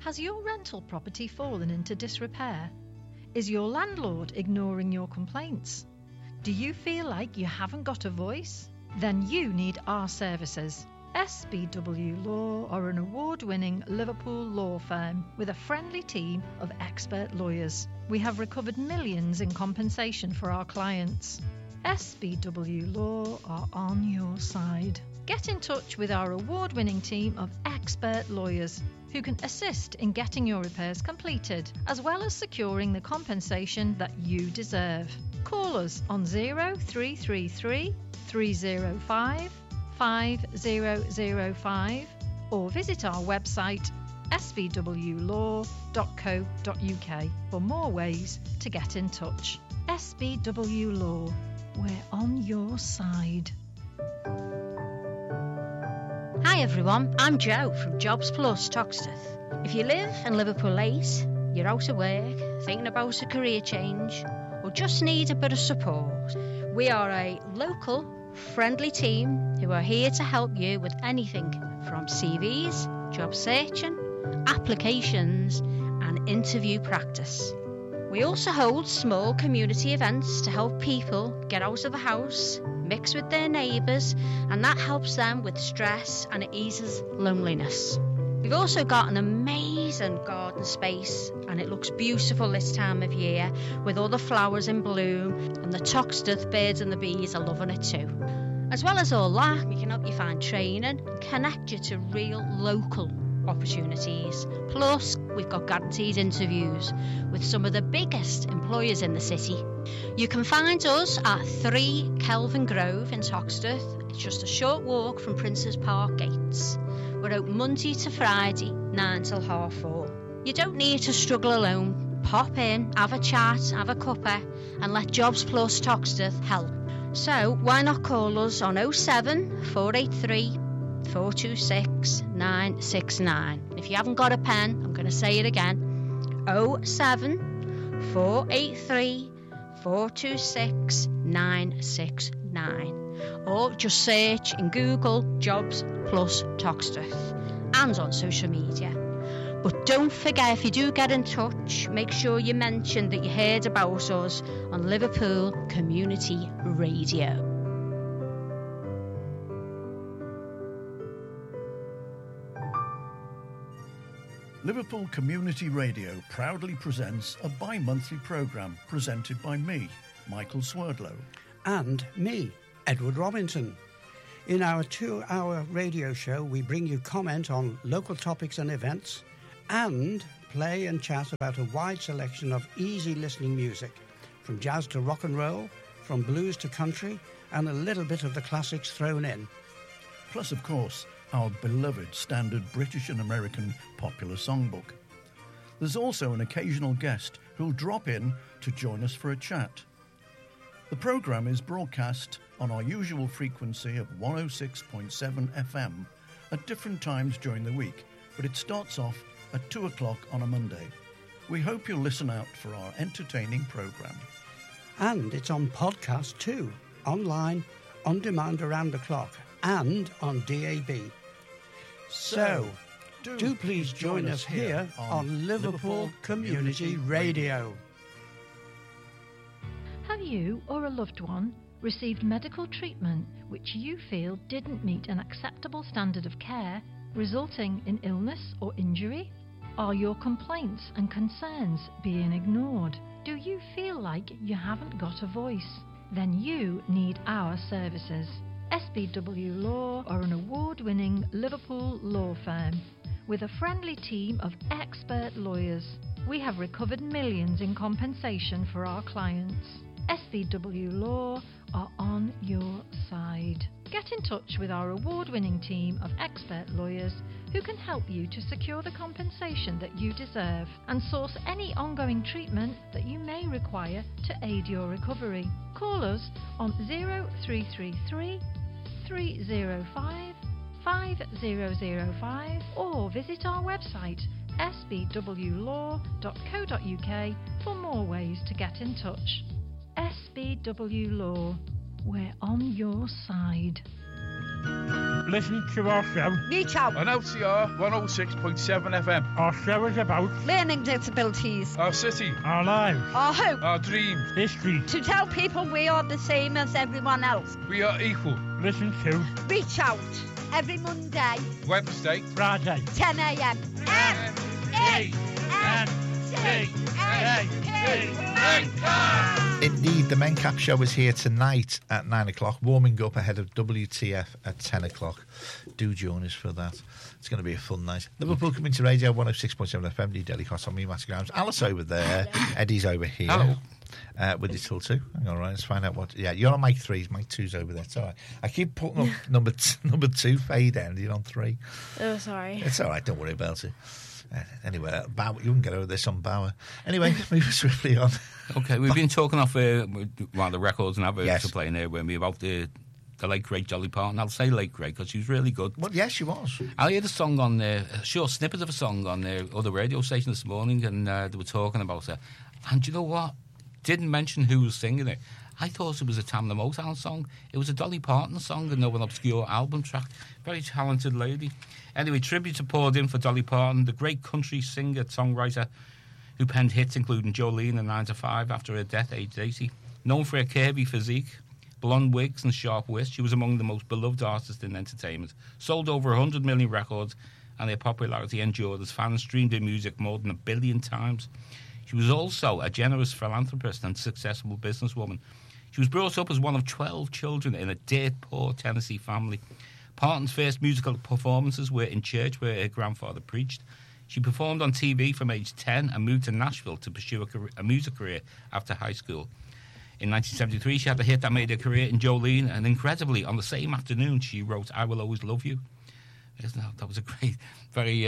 Has your rental property fallen into disrepair? Is your landlord ignoring your complaints? Do you feel like you haven't got a voice? Then you need our services. SBW Law are an award-winning Liverpool law firm with a friendly team of expert lawyers. We have recovered millions in compensation for our clients. SBW Law are on your side. Get in touch with our award-winning team of expert lawyers who can assist in getting your repairs completed, as well as securing the compensation that you deserve. Call us on 0333 305 5005 or visit our website svwlaw.co.uk for more ways to get in touch. SBW Law, we're on your side. Hi everyone, I'm Jo from Jobs Plus Toxteth. If you live in Liverpool 8, you're out of work, thinking about a career change, or just need a bit of support, we are a local, friendly team who are here to help you with anything from CVs, job searching, applications, and interview practice. We also hold small community events to help people get out of the house, mix with their neighbours, and that helps them with stress and it eases loneliness. We've also got an amazing garden space and it looks beautiful this time of year with all the flowers in bloom, and the Toxteth birds and the bees are loving it too. As well as all that, we can help you find training and connect you to real local opportunities. Plus, we've got guaranteed interviews with some of the biggest employers in the city. You can find us at 3 Kelvin Grove in Toxteth. It's just a short walk from Princes Park gates. We're open Monday to Friday, 9 till 4:30. You don't need to struggle alone. Pop in, have a chat, have a cuppa, and let Jobs Plus Toxteth help. So why not call us on 07 483 426 969. If you haven't got a pen, I'm going to say it again. 07 483 426 969. Or just search in Google Jobs Plus Toxteth and on social media. But don't forget, if you do get in touch, make sure you mention that you heard about us on Liverpool Community Radio. Liverpool Community Radio proudly presents a bi-monthly programme presented by me, Michael Swerdlow. And me, Edward Robinson. In our 2-hour radio show, we bring you comment on local topics and events and play and chat about a wide selection of easy listening music, from jazz to rock and roll, from blues to country, and a little bit of the classics thrown in. Plus, of course, our beloved standard British and American popular songbook. There's also an occasional guest who'll drop in to join us for a chat. The programme is broadcast on our usual frequency of 106.7 FM at different times during the week, but it starts off at 2 o'clock on a Monday. We hope you'll listen out for our entertaining programme. And it's on podcast too, online, on demand around the clock, and on DAB. So, do please join us here on Liverpool Community Radio. Have you or a loved one received medical treatment which you feel didn't meet an acceptable standard of care, resulting in illness or injury? Are your complaints and concerns being ignored? Do you feel like you haven't got a voice? Then you need our services. SBW Law are an award-winning Liverpool law firm with a friendly team of expert lawyers. We have recovered millions in compensation for our clients. SBW Law are on your side. Get in touch with our award-winning team of expert lawyers who can help you to secure the compensation that you deserve and source any ongoing treatment that you may require to aid your recovery. Call us on 0333 305 5005 or visit our website sbwlaw.co.uk for more ways to get in touch. SBW Law, we're on your side. Listen to our show. Reach out. On LCR 106.7 FM. Our show is about Learning disabilities. Our city. our lives, Our hope. Our dreams. history. To tell people we are the same as everyone else. We are equal. Listen to Reach out. Every Monday, Wednesday. Friday. 10 a.m. Indeed, the Mencap show is here tonight at 9 o'clock, warming up ahead of WTF at 10 o'clock. Do join us for that. It's going to be a fun night. Liverpool coming to Radio 106.7 FM, New Delhi Cross on me, Matthew Grams. Alice over there. Eddie's over here. Hello. With his till 2. Hang on, right, let's find out what... Yeah, you're on mic 3. Mic 2's over there. It's all right. I keep putting up number 2 fade end. You're on 3. Oh, sorry. It's all right. Don't worry about it. Anyway, Bauer, you can get over this on Bauer. Anyway, move swiftly on. Okay, we've been talking off one of the records and adverts Yes. are playing there with me about the late great Dolly Parton. I'll say late great because she was really good. Well, yes, she was. I heard a song on there, a short snippet of a song on their other radio station this morning, and they were talking about her. And do you know what? Didn't mention who was singing it. I thought it was a Tam the Motown song. It was a Dolly Parton song and no an obscure album track. Very talented lady. Anyway, tributes are poured in for Dolly Parton, the great country singer-songwriter who penned hits including Jolene and 9 to 5 after her death, aged 80. Known for her curvy physique, blonde wigs and sharp wits, she was among the most beloved artists in entertainment. Sold over 100 million records, and her popularity endured as fans streamed her music more than 1 billion times. She was also a generous philanthropist and successful businesswoman. She was brought up as one of 12 children in a dirt-poor Tennessee family. Parton's first musical performances were in church where her grandfather preached. She performed on TV from age 10 and moved to Nashville to pursue a music career after high school. In 1973, she had a hit that made her career in Jolene, and incredibly, on the same afternoon, she wrote I Will Always Love You. That was a great, very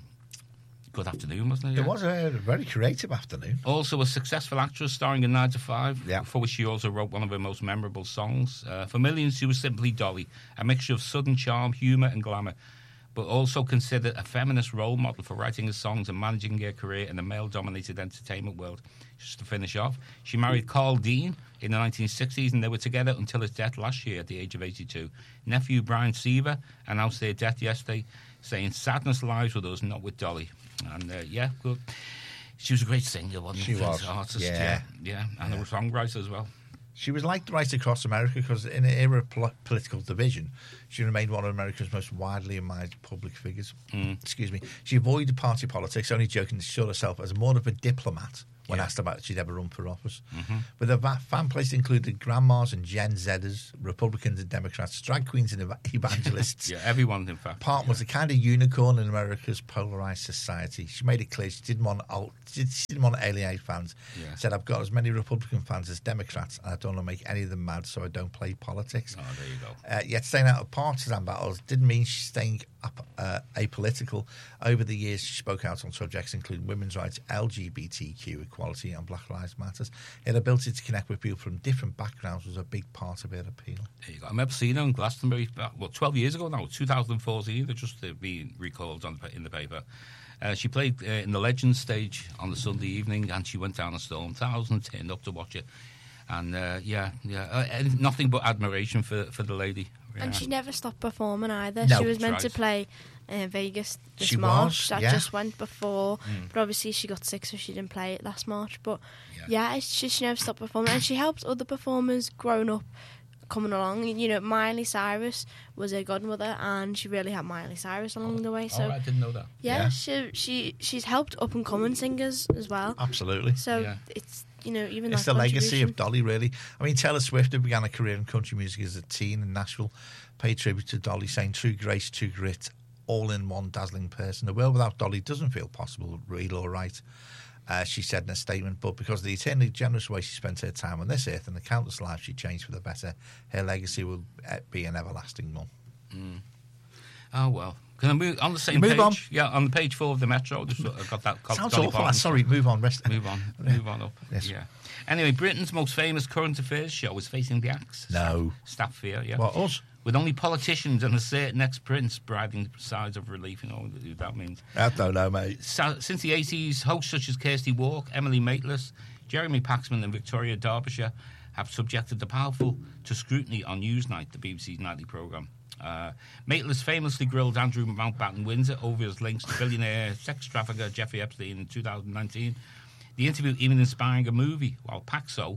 good afternoon, wasn't it? It was a very creative afternoon. Also a successful actress starring in 9 to 5, yeah. for which she also wrote one of her most memorable songs. For millions, she was simply Dolly, a mixture of sudden charm, humour and glamour, but also considered a feminist role model for writing her songs and managing her career in the male-dominated entertainment world. Just to finish off, she married Carl Dean in the 1960s, and they were together until his death last year at the age of 82. Nephew Brian Seaver announced their death yesterday, saying, "Sadness lies with us, not with Dolly." And yeah, good. She was a great singer, wasn't she? She was. Artist, yeah, and a songwriter as well. She was liked right across America because in an era of political division, she remained one of America's most widely admired public figures. Excuse me. She avoided party politics, only joking to show herself as more of a diplomat when asked about if she'd ever run for office. With her fan place included grandmas and Gen Zers, Republicans and Democrats, drag queens and evangelists. Yeah, everyone, in fact. Parton was the kind of unicorn in America's polarised society. She made it clear she didn't want to alienate fans. Yeah. Said, I've got as many Republican fans as Democrats, and I don't want to make any of them mad, so I don't play politics. Oh, there you go. Yet staying out of partisan battles didn't mean she's staying apolitical. Over the years, she spoke out on subjects including women's rights, LGBTQ equality, and Black Lives Matter. Her ability to connect with people from different backgrounds was a big part of her appeal. There you go. I remember seeing her in Glastonbury, 12 years ago now, 2014. They're just being recalled in the paper. She played in the Legends stage on the Sunday evening, and she went down a storm. Thousands turned up to watch it. And nothing but admiration for the lady. Yeah. And she never stopped performing either. No, she was meant to play Vegas this March. That just went before. But obviously she got sick, so she didn't play it last March. But it's just she never stopped performing. And she helped other performers growing up, coming along. You know, Miley Cyrus was her godmother, and she really helped Miley Cyrus along the way. So I didn't know that. Yeah. She's helped up and coming singers as well. Absolutely. So it's, you know, even it's that the legacy of Dolly, really. I mean, Taylor Swift, who began a career in country music as a teen in Nashville, paid tribute to Dolly, saying, "True grace, true grit, all in one dazzling person. A world without Dolly doesn't feel possible, real or right," she said in a statement. But because of the eternally generous way she spent her time on this earth and the countless lives she changed for the better, her legacy will be an everlasting one. Oh, well. Can I move on the same move page? On. Yeah, on the page 4 of the Metro. I've got that. Sounds awful. Sorry, move on. Move on up. Yes. Yeah. Anyway, Britain's most famous current affairs show is facing the axe. No. Staff fear, yeah. What, us? With only politicians and a certain ex-prince bribing sides of relief. You know what that means. I don't know, mate. Since the 80s, hosts such as Kirsty Walk, Emily Maitlis, Jeremy Paxman and Victoria Derbyshire have subjected the powerful to scrutiny on Newsnight, the BBC's nightly programme. Maitlis famously grilled Andrew Mountbatten Windsor over his links to billionaire sex trafficker Jeffrey Epstein in 2019. The interview even inspiring a movie, while Paxo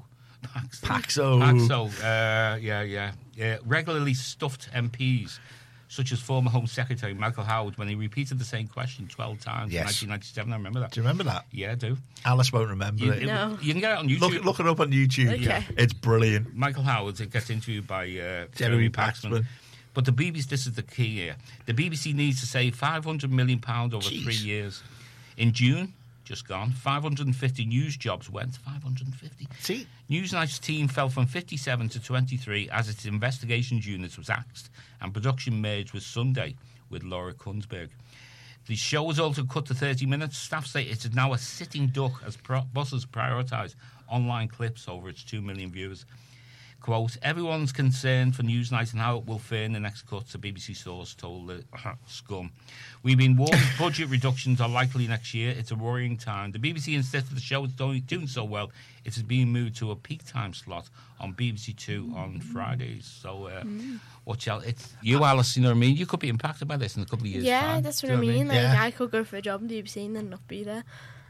regularly stuffed MPs, such as former Home Secretary Michael Howard, when he repeated the same question 12 times in 1997. I remember that. Do you remember that? Yeah, I do. Alice won't remember it. No. You can get it on YouTube. Look it up on YouTube. Okay. It's brilliant. Michael Howard gets interviewed by Jeremy Paxman. But the BBC, this is the key here. The BBC needs to save £500 million over 3 years. In June, just gone, 550 news jobs went. 550. See? Newsnight's team fell from 57 to 23 as its investigations unit was axed and production merged with Sunday with Laura Kunsberg. The show was also cut to 30 minutes. Staff say it is now a sitting duck as bosses prioritise online clips over its 2 million viewers. Quote, everyone's concerned for Newsnight and how it will fare in the next cuts, a BBC source told Scum. We've been warned budget reductions are likely next year. It's a worrying time. The BBC insisted the show is doing so well, it is being moved to a peak time slot on BBC Two on Fridays. So watch out. It's you, Alice, you know what I mean? You could be impacted by this in a couple of years' time. That's what I mean. Like, I could go for a job in the BBC and then not be there.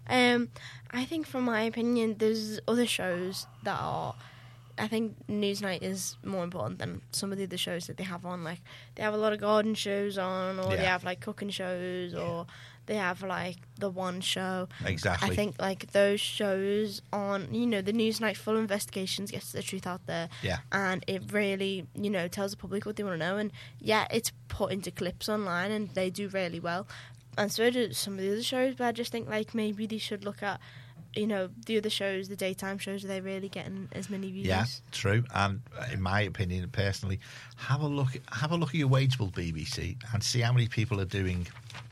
I think, from my opinion, there's other shows that are... I think Newsnight is more important than some of the other shows that they have on. Like, they have a lot of garden shows on, or they have, like, cooking shows, or they have, like, the One Show. Exactly. I think, like, those shows on, you know, the Newsnight Full Investigations gets the truth out there. Yeah. And it really, you know, tells the public what they want to know. And, yeah, it's put into clips online, and they do really well. And so do some of the other shows, but I just think, like, maybe they should look at, you know, the other shows, the daytime shows, are they really getting as many views? Yeah, true. And in my opinion, personally, have a look at your wageable BBC and see how many people are doing.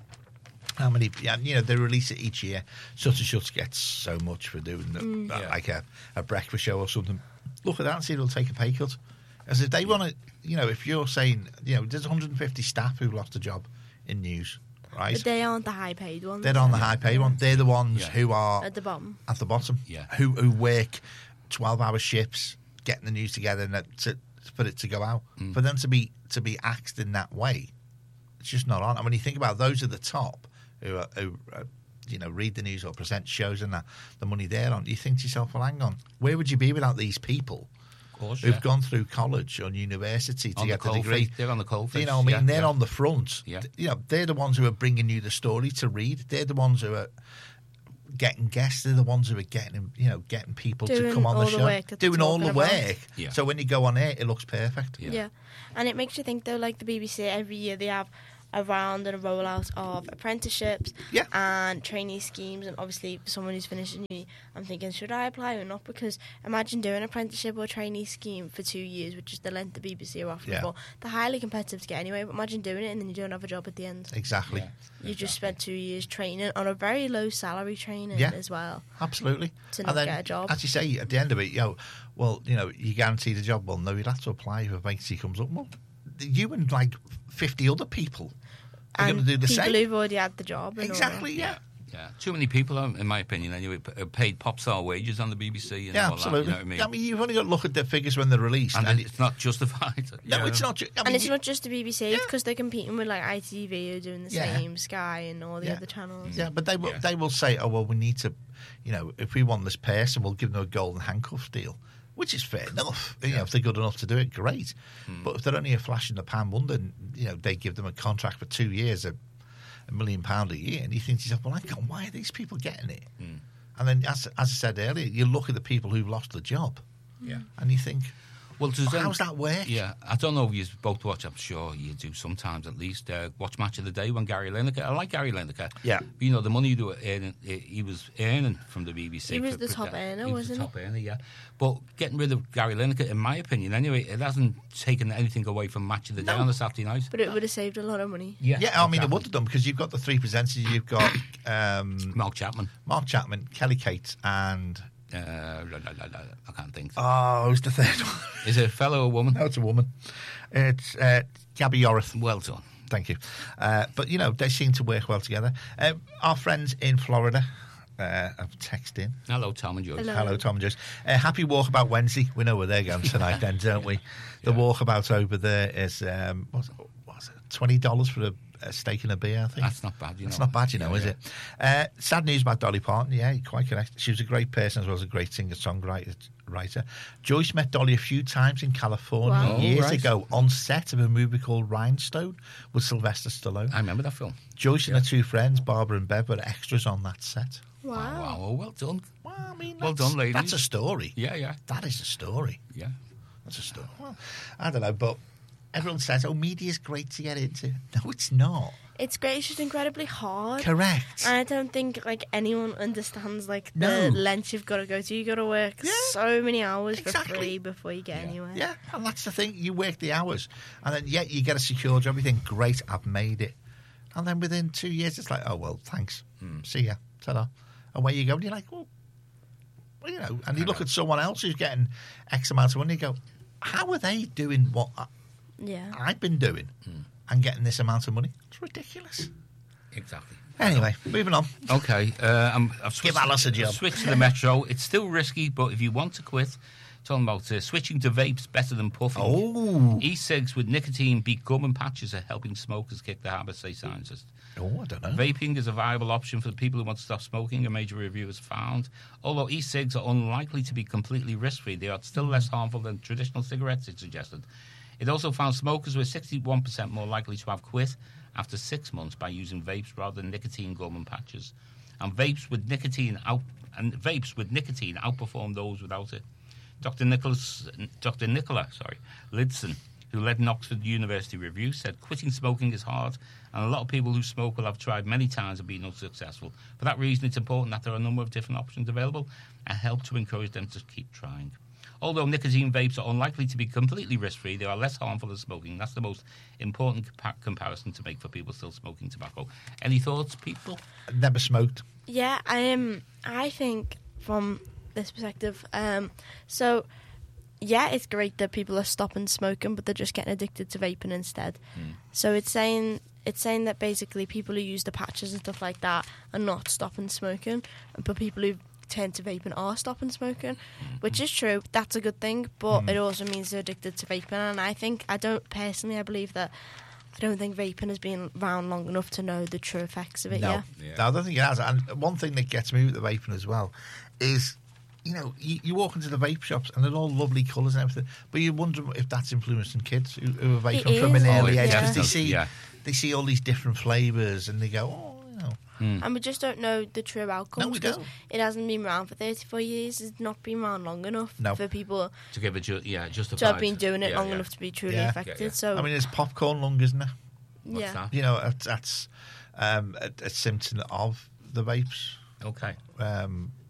How many? You know, they release it each year. Such and Such gets so much for doing like a breakfast show or something. Look at that and see if they'll take a pay cut. As if they want to, you know, if you're saying, you know, there's 150 staff who lost a job in news. Right. But they aren't the high-paid ones. They're on the high-paid one. They're the ones who are at the bottom. At the bottom. Yeah. Who work 12-hour shifts, getting the news together, and for it to go out. For them to be axed in that way, it's just not on. And when you think about those at the top who you know, read the news or present shows and that, the money they're on, you think to yourself, well, hang on, where would you be without these people? Who've gone through college or university to get the degree. They're on the coalface. You know what I mean? They're on the front. Yeah. You know, they're the ones who are bringing you the story to read. They're the ones who are getting guests. They're the ones who are getting people to come on the show. Doing all the work. Yeah. So when you go on air, it looks perfect. Yeah. And it makes you think, though, like the BBC, every year they have a round and a rollout of apprenticeships and trainee schemes. And obviously, for someone who's finished uni, I'm thinking, should I apply or not? Because imagine doing an apprenticeship or trainee scheme for 2 years, which is the length the BBC are offering for. They're highly competitive to get anyway, but imagine doing it and then you don't have a job at the end. Exactly. Yeah. You just spent 2 years training on a very low salary training as well. Absolutely. To not get a job. As you say, at the end of it, you guarantee the job. Well, no, you'd have to apply if a vacancy comes up. Well, you and like 50 other people are going to do the same. People who've already had the job. Exactly, yeah. Too many people, in my opinion, anyway, paid pop star wages on the BBC. And all absolutely. That, you know what I mean? I mean, you've only got to look at the figures when they're released. And it's not justified. No, it's not. And it's not just the BBC, it's because they're competing with like ITV who are doing the same, Sky and all the other channels. Yeah, but they will say, oh, well, we need to, you know, if we want this person, we'll give them a golden handcuff deal. Which is fair enough. You know, if they're good enough to do it, great. But if they're only a flash in the pan wonder, you know, they give them a contract for 2 years, £1 million a year, and you think to yourself, well, hang on, why are these people getting it? And then, as I said earlier, you look at the people who've lost the job, and you think, well, how's that work? Yeah, I don't know if you both watch, I'm sure you do sometimes at least, watch Match of the Day when Gary Lineker, I like Gary Lineker. Yeah. But, you know, the money he was earning from the BBC. He was the top earner, wasn't he? Top earner, yeah. But getting rid of Gary Lineker, in my opinion anyway, it hasn't taken anything away from Match of the Day on the Saturday night. But it would have saved a lot of money. Yeah, I mean, it would have done, because you've got the three presenters, you've got Mark Chapman, Kelly Kate, and I can't think. Oh, who's the third one? Is it a fellow or a woman? No, it's a woman. It's Gabby Yorith. Well done. Thank you. But, you know, they seem to work well together. Our friends in Florida, have texted in. Hello, Tom and Joyce. Hello, Tom and Joyce. Happy Walkabout Wednesday. We know where they're going tonight then, don't we? The walkabout over there is, what's it, $20 for a steak and a beer, I think. That's not bad, That's not bad, is it? Sad news about Dolly Parton. Yeah, quite correct. She was a great person as well as a great singer-songwriter. Joyce met Dolly a few times in California years ago on set of a movie called Rhinestone with Sylvester Stallone. I remember that film. Joyce and her two friends, Barbara and Bev, were extras on that set. Wow. Oh, well done. Well, I mean, well done, ladies. That's a story. Yeah. That is a story. Yeah. That's a story. Well, I don't know, but everyone says, media's great to get into. No, it's not. It's great. It's just incredibly hard. Correct. And I don't think anyone understands the lengths you've got to go to. You got to work so many hours for free before you get anywhere. Yeah, and that's the thing. You work the hours, and then you get a secure job. You think, great, I've made it. And then within 2 years, it's like, oh well, thanks. See ya, ta-da. And where you go, and you're like, well, and you look at someone else who's getting X amount of money, and you go, how are they doing what I've been doing and getting this amount of money? It's ridiculous. Exactly. Anyway, moving on. Okay. Give Alice a job. Switch to the Metro. It's still risky, but if you want to quit, talking about switching to vapes better than puffing. Oh. E-cigs with nicotine beat gum and patches are helping smokers kick the habit, say scientists. Oh, I don't know. Vaping is a viable option for the people who want to stop smoking, a major review has found. Although e-cigs are unlikely to be completely risk-free, they are still less harmful than traditional cigarettes, it suggested. It also found smokers were 61% more likely to have quit after 6 months by using vapes rather than nicotine gum and patches. And vapes with nicotine outperform those without it. Dr. Nicola Lidson, who led an Oxford University review, said quitting smoking is hard, and a lot of people who smoke will have tried many times and been unsuccessful. For that reason, it's important that there are a number of different options available and help to encourage them to keep trying. Although nicotine vapes are unlikely to be completely risk-free, they are less harmful than smoking. That's the most important comparison to make for people still smoking tobacco. Any thoughts, people? Never smoked. Yeah, I think from this perspective, it's great that people are stopping smoking, but they're just getting addicted to vaping instead. So it's saying that basically people who use the patches and stuff like that are not stopping smoking, but people who turn to vaping are stopping smoking, which is true. That's a good thing, but it also means they're addicted to vaping. And I believe that I don't think vaping has been around long enough to know the true effects of it. No, I don't think it has. And one thing that gets me with the vaping as well is, you walk into the vape shops and they're all lovely colours and everything, but you wonder if that's influencing kids who are vaping from an early age, because they see all these different flavours and they go, and we just don't know the true outcomes. No, we don't. It hasn't been around for 34 years. It's not been around long enough for people to give it justified. To have been doing it long enough to be truly affected. So I mean, it's popcorn lung, isn't it? What's that? That's a symptom of the vapes. Okay.